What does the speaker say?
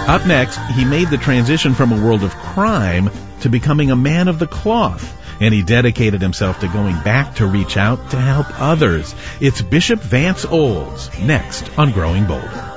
Up next, he made the transition from a world of crime to becoming a man of the cloth, and he dedicated himself to going back to reach out to help others. It's Bishop Vance Olds, next on Growing Bolder.